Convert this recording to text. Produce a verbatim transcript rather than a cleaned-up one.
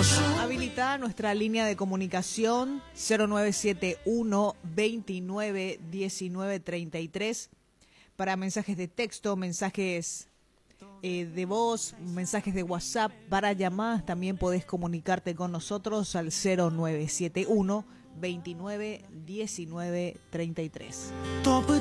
Habilita nuestra línea de comunicación cero nueve siete uno veintinueve diecinueve treinta y tres para mensajes de texto, mensajes eh, de voz, mensajes de WhatsApp. Para llamadas también podés comunicarte con nosotros al cero nueve siete uno veintinueve diecinueve treinta y tres.